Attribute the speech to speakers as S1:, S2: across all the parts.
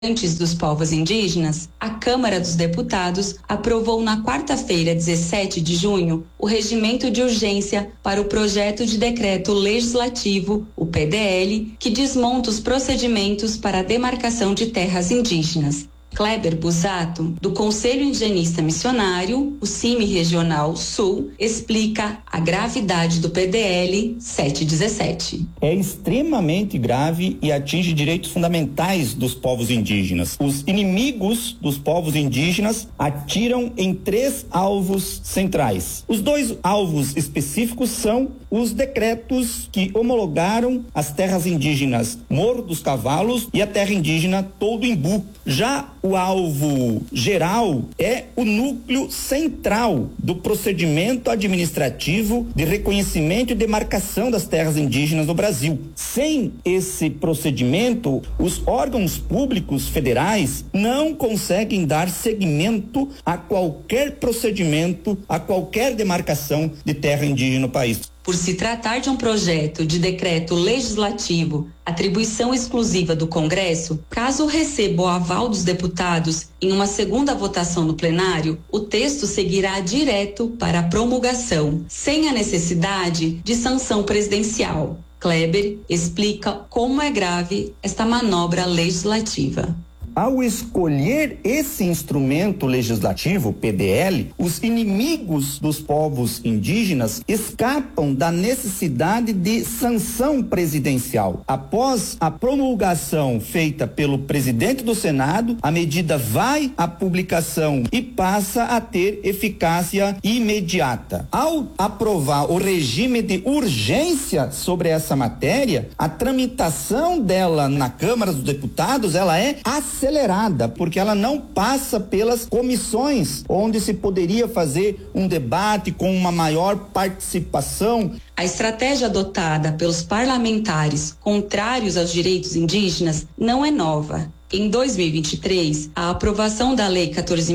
S1: Antes dos povos indígenas, a Câmara dos Deputados aprovou na quarta-feira, 17 de junho, o regimento de urgência para o projeto de decreto legislativo, o PDL, que desmonta os procedimentos para a demarcação de terras indígenas. Kleber Busato, do Conselho Indigenista Missionário, o CIMI Regional Sul, explica a gravidade do PDL 717.
S2: É extremamente grave e atinge direitos fundamentais dos povos indígenas. Os inimigos dos povos indígenas atiram em 3 alvos centrais. Os 2 alvos específicos são os decretos que homologaram as terras indígenas Morro dos Cavalos e a terra indígena Todo Imbu. Já o alvo geral é o núcleo central do procedimento administrativo de reconhecimento e demarcação das terras indígenas no Brasil. Sem esse procedimento, os órgãos públicos federais não conseguem dar seguimento a qualquer procedimento, a qualquer demarcação de terra indígena no país.
S1: Por se tratar de um projeto de decreto legislativo, atribuição exclusiva do Congresso, caso receba o aval dos deputados em uma segunda votação no plenário, o texto seguirá direto para a promulgação, sem a necessidade de sanção presidencial. Kleber explica como é grave esta manobra legislativa.
S2: Ao escolher esse instrumento legislativo, PDL, os inimigos dos povos indígenas escapam da necessidade de sanção presidencial. Após a promulgação feita pelo presidente do Senado, a medida vai à publicação e passa a ter eficácia imediata. Ao aprovar o regime de urgência sobre essa matéria, a tramitação dela na Câmara dos Deputados, ela é acelerada, porque ela não passa pelas comissões, onde se poderia fazer um debate com uma maior participação.
S1: A estratégia adotada pelos parlamentares contrários aos direitos indígenas não é nova. Em 2023, a aprovação da Lei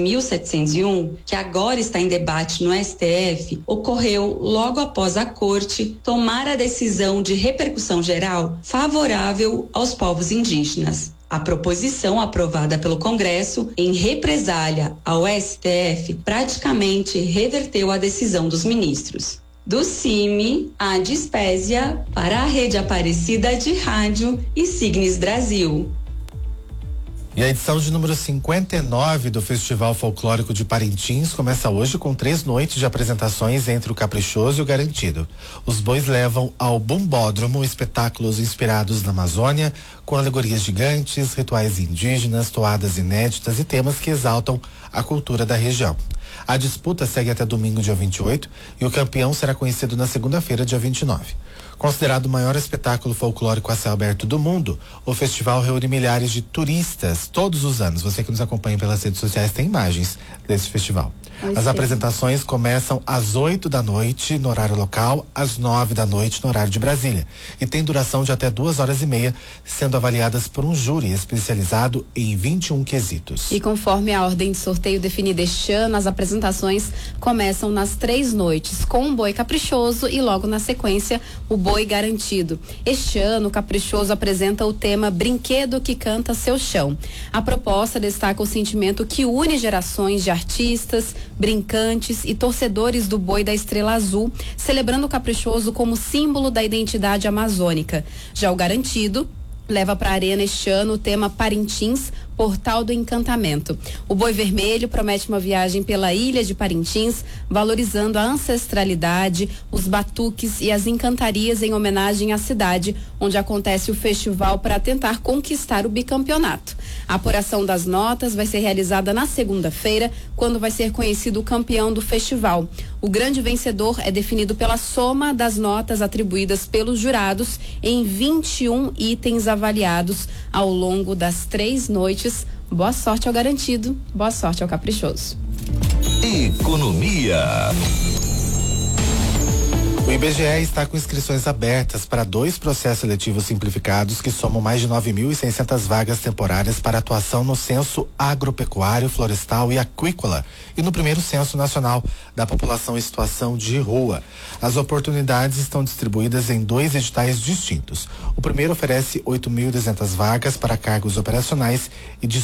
S1: 14.701, que agora está em debate no STF, ocorreu logo após a Corte tomar a decisão de repercussão geral favorável aos povos indígenas. A proposição aprovada pelo Congresso, em represália ao STF, praticamente reverteu a decisão dos ministros. Do CIMI, a Dispésia, para a Rede Aparecida de Rádio e Signes Brasil.
S3: E a edição de número 59 do Festival Folclórico de Parintins começa hoje com 3 noites de apresentações entre o Caprichoso e o Garantido. Os bois levam ao Bumbódromo espetáculos inspirados na Amazônia, com alegorias gigantes, rituais indígenas, toadas inéditas e temas que exaltam a cultura da região. A disputa segue até domingo, dia 28, e o campeão será conhecido na segunda-feira, dia 29. Considerado o maior espetáculo folclórico a céu aberto do mundo, o festival reúne milhares de turistas todos os anos. Você que nos acompanha pelas redes sociais tem imagens desse festival. As apresentações começam às 8 da noite no horário local, às 9 da noite no horário de Brasília, e tem duração de até 2h30, sendo avaliadas por um júri especializado em 21 quesitos.
S4: E conforme a ordem de sorteio definida este ano, as apresentações começam nas 3 noites, com o boi caprichoso e logo na sequência o boi garantido. Este ano o Caprichoso apresenta o tema Brinquedo que Canta Seu Chão. A proposta destaca o sentimento que une gerações de artistas, brincantes e torcedores do boi da Estrela Azul, celebrando o Caprichoso como símbolo da identidade amazônica. Já o Garantido leva para a arena este ano o tema Parintins, Portal do Encantamento. O boi vermelho promete uma viagem pela ilha de Parintins, valorizando a ancestralidade, os batuques e as encantarias em homenagem à cidade, onde acontece o festival para tentar conquistar o bicampeonato. A apuração das notas vai ser realizada na segunda-feira, quando vai ser conhecido o campeão do festival. O grande vencedor é definido pela soma das notas atribuídas pelos jurados em 21 itens avaliados ao longo das 3 noites. Boa sorte ao Garantido, boa sorte ao Caprichoso.
S5: Economia.
S3: O IBGE está com inscrições abertas para 2 processos seletivos simplificados que somam mais de 9.600 vagas temporárias para atuação no Censo Agropecuário, Florestal e Aquícola e no primeiro Censo Nacional da População em Situação de Rua. As oportunidades estão distribuídas em 2 editais distintos. O primeiro oferece 8.200 vagas para cargos operacionais e de